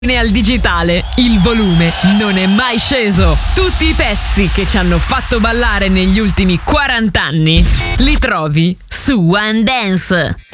Al digitale, il volume non è mai sceso. Tutti i pezzi che ci hanno fatto ballare negli ultimi 40 anni li trovi su One Dance.